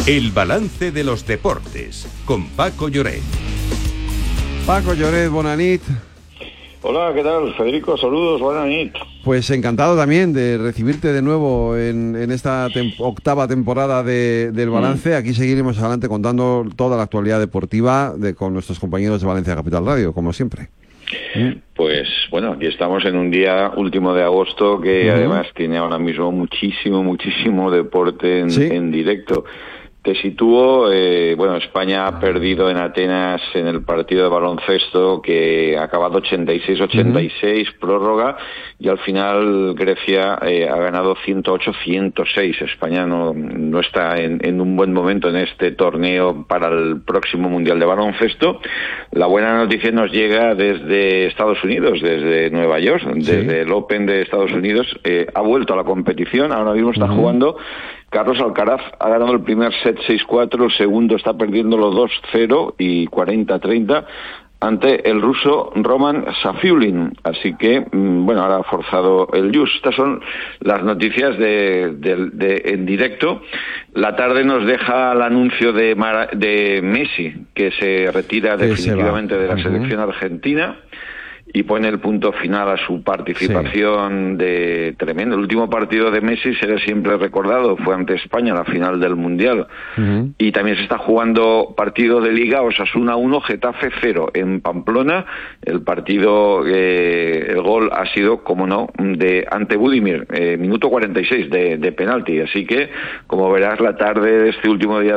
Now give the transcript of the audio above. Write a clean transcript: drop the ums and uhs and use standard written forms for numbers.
El balance de los deportes, con Paco Lloret. Paco Lloret, bona nit. Hola, ¿qué tal, Federico? Saludos, buena nit. Pues encantado también de recibirte de nuevo en esta octava temporada del balance. Aquí seguiremos adelante contando toda la actualidad deportiva con nuestros compañeros de Valencia Capital Radio, como siempre. Pues bueno, aquí estamos en un día último de agosto que además tiene ahora mismo muchísimo deporte en directo. Te sitúo, España ha perdido en Atenas en el partido de baloncesto que ha acabado 86-86, prórroga, y al final Grecia ha ganado 108-106. España no está en un buen momento en este torneo para el próximo Mundial de Baloncesto. La buena noticia nos llega desde Estados Unidos, desde Nueva York, desde el Open de Estados Unidos. Ha vuelto a la competición, ahora mismo está jugando. Carlos Alcaraz ha ganado el primer set 6-4, el segundo está perdiéndolo 2-0 y 40-30 ante el ruso Roman Safiullin. Así que, ahora ha forzado el JUS. Estas son las noticias en directo. La tarde nos deja el anuncio de Messi, que se retira definitivamente de la selección argentina y pone el punto final a su participación de tremendo. El último partido de Messi será siempre recordado, fue ante España, la final del Mundial. Y también se está jugando partido de Liga, Osasuna 1, Getafe 0 en Pamplona. El partido, el gol ha sido, como no, de ante Budimir, minuto 46 de penalti. Así que, como verás, la tarde de este último día